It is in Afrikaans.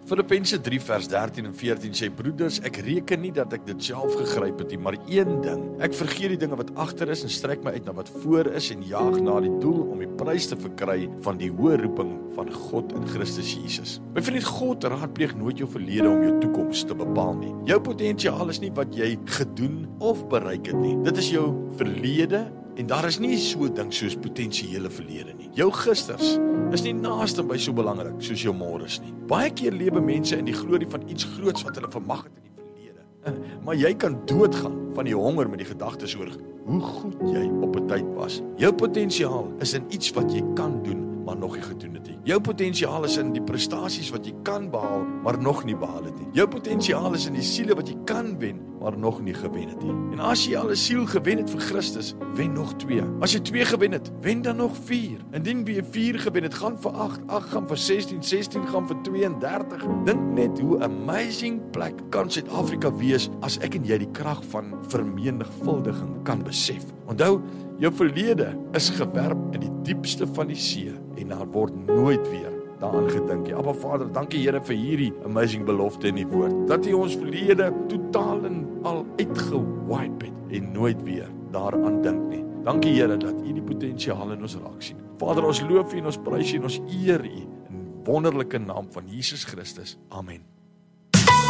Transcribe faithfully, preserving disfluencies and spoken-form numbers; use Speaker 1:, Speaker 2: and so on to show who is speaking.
Speaker 1: Filippense drie vers dertien en veertien sê, broeders, ek reken nie dat ek dit self gegryp het nie, maar een ding, ek vergeet die dinge wat agter is en strek my uit na wat voor is en jaag na die doel om die prys te verkry van die hoë roeping van God in Christus Jesus. My vriend, God raadpleeg nooit jou verlede om jou toekoms te bepaal nie. Jou potensiaal is nie wat jy gedoen of bereik het nie. Dit is jou verlede. En daar is nie so 'n ding soos potensiële verlede nie. Jou gisters is nie naaste by so belangrik soos jou môres nie. Baie keer lewe mense in die glorie van iets groots wat hulle vermag het in die verlede. Maar jy kan doodgaan van die honger met die gedagtes oor hoe goed jy op 'n tyd was. Jou potensiaal is in iets wat jy kan doen, maar nog nie gedoen het nie. Jou potensiaal is in die prestasies wat jy kan behaal, maar nog nie behaal het nie. Jou potensiaal is in die siele wat jy kan wen, maar nog nie gewen het nie. En as jy al 'n siel gewen het vir Christus, wen nog twee. As jy twee gewen het, wen dan nog vier. Indien jy vier gewen het, gaan vir agt, agt gaan vir sestien, sestien gaan vir twee en dertig. Dink net hoe amazing plek kan Suid-Afrika wees as ek en jy die krag van vermenigvuldiging kan besef. Onthou, jou verlede is gewerp in die diepste van die see en daar word nooit weer daaraan gedink nie. Abba Vader, dankie Here vir hierdie amazing belofte in die woord, dat U ons verlede totaal en al uitgewipe het en nooit weer daaraan dink nie. Dankie Here dat U die potensiaal in ons raak sien. Vader, ons loof U en ons prys U en ons eer U in wonderlike naam van Jesus Christus. Amen.